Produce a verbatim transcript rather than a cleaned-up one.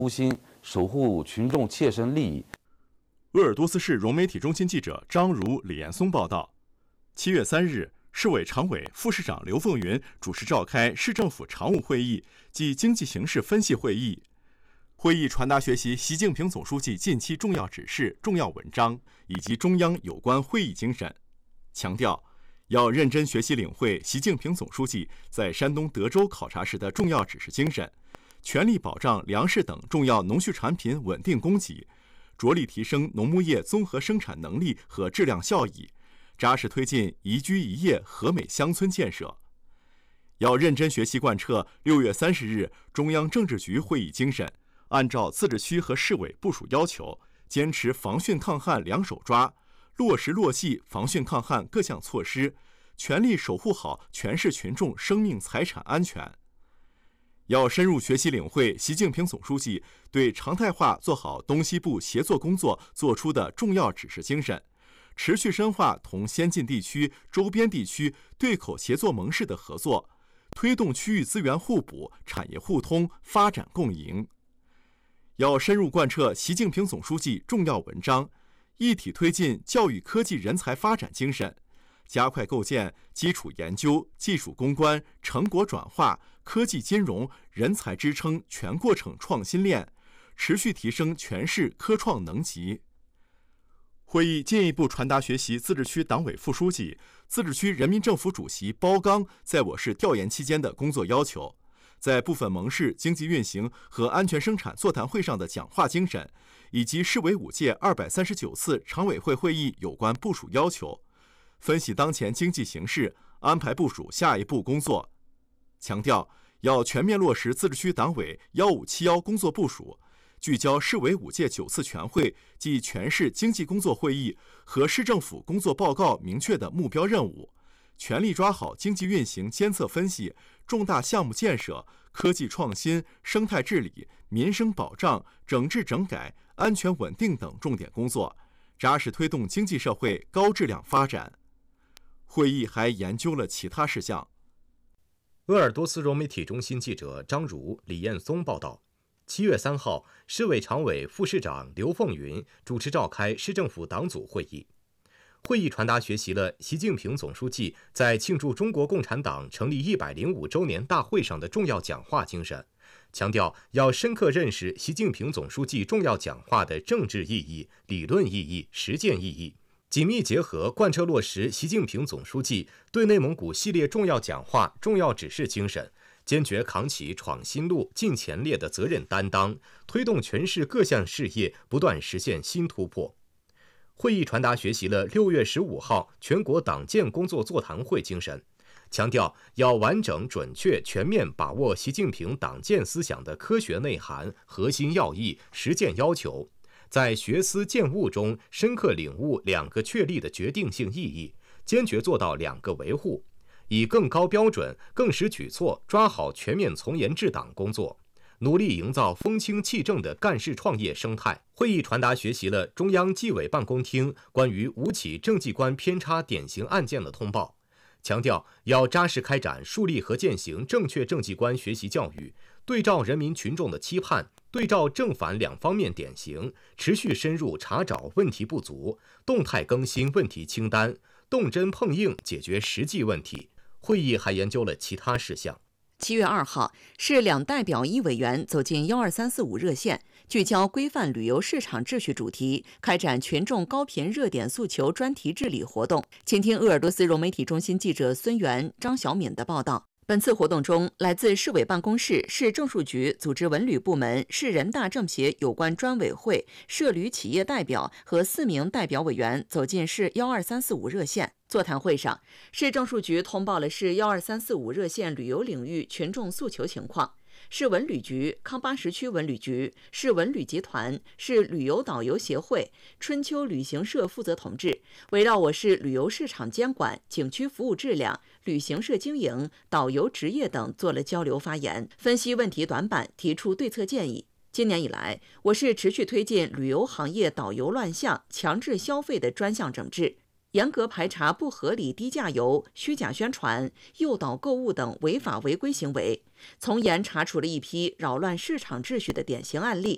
初心，守护群众切身利益。 鄂尔多斯市融媒体中心记者张如、李彦松报道，七月三日，市委常委、副市长刘凤云主持召开市政府常务会议暨经济形势分析会议。会议传达学习习近平总书记近期重要指示、重要文章以及中央有关会议精神，强调要认真学习领会习近平总书记在山东德州考察时的重要指示精神，全力保障粮食等重要农畜产品稳定供给，着力提升农牧业综合生产能力和质量效益，扎实推进宜居宜业和美乡村建设。要认真学习贯彻六月三十日中央政治局会议精神，按照自治区和市委部署要求，坚持防汛抗旱两手抓，落实落细防汛抗旱各项措施，全力守护好全市群众生命财产安全。要深入学习领会习近平总书记对常态化做好东西部协作工作作出的重要指示精神，持续深化同先进地区、周边地区对口协作盟誓的合作，推动区域资源互补、产业互通、发展共赢。要深入贯彻习近平总书记重要文章，一体推进教育科技人才发展精神，加快构建基础研究、技术攻关、成果转化、科技金融、人才支撑全过程创新链，持续提升全市科创能级。会议进一步传达学习自治区党委副书记、自治区人民政府主席包刚在我市调研期间的工作要求，在部分盟市经济运行和安全生产座谈会上的讲话精神，以及市委五届二百三十九次常委会会议有关部署要求，分析当前经济形势，安排部署下一步工作。强调要全面落实自治区党委幺五七幺工作部署，聚焦市委五届九次全会暨全市经济工作会议和市政府工作报告明确的目标任务，全力抓好经济运行监测分析、重大项目建设、科技创新、生态治理、民生保障、整治整改、安全稳定等重点工作，扎实推动经济社会高质量发展。会议还研究了其他事项。 鄂尔多斯融媒体中心记者张如、李彦松报道，七月三号，市委常委、副市长刘凤云主持召开市政府党组会议。会议传达学习了习近平总书记在庆祝中国共产党成立一百零五周年大会上的重要讲话精神，强调要深刻认识习近平总书记重要讲话的政治意义、理论意义、实践意义，紧密结合贯彻落实习近平总书记对内蒙古系列重要讲话、重要指示精神，坚决扛起闯新路、进前列的责任担当，推动全市各项事业不断实现新突破。会议传达学习了六月十五号全国党建工作座谈会精神，强调要完整、准确、全面把握习近平党建思想的科学内涵、核心要义、实践要求，在学思践悟中深刻领悟两个确立的决定性意义，坚决做到两个维护，以更高标准、更实举措抓好全面从严治党工作，努力营造风清气正的干事创业生态。会议传达学习了中央纪委办公厅关于五起政绩观偏差典型案件的通报，强调要扎实开展树立和践行正确政绩观学习教育，对照人民群众的期盼，对照正反两方面典型，持续深入查找问题不足，动态更新问题清单，动真碰硬解决实际问题。会议还研究了其他事项。 七月二号，市两代表一委员走进幺二三四五热线，聚焦规范旅游市场秩序主题，开展群众高频热点诉求专题治理活动。请听鄂尔多斯融媒体中心记者孙源、张小敏的报道。本次活动中，来自市委办公室、市政术局、组织文旅部门、市人大政协有关专委会、涉旅企业代表和四名代表委员走进市幺二三四五热线。座谈会上，市政术局通报了市幺二三四五热线旅游领域群众诉求情况。市文旅局、康巴什区文旅局、市文旅集团、市旅游导游协会、春秋旅行社负责同志，围绕我市旅游市场监管、景区服务质量、旅行社经营、导游职业等做了交流发言，分析问题短板，提出对策建议。今年以来，我市持续推进旅游行业导游乱象、强制消费的专项整治，严格排查不合理低价游、虚假宣传、诱导购物等违法违规行为，从严查处了一批扰乱市场秩序的典型案例，